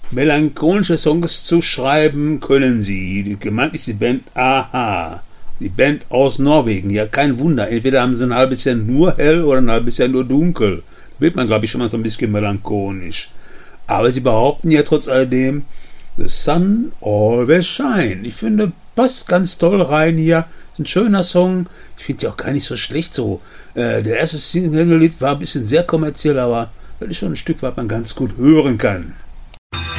Melancholische Songs zu schreiben können sie. Gemeint ist die Band Aha. Die Band aus Norwegen. Ja, kein Wunder. Entweder haben sie ein halbes Jahr nur hell oder ein halbes Jahr nur dunkel. Da wird man, glaube ich, schon mal so ein bisschen melancholisch. Aber sie behaupten ja trotz alledem, The Sun Always Shine. Ich finde, passt ganz toll rein hier. Ist ein schöner Song. Ich finde die auch gar nicht so schlecht so. Der erste Single-Lied war ein bisschen sehr kommerziell, aber das ist schon ein Stück, was man ganz gut hören kann.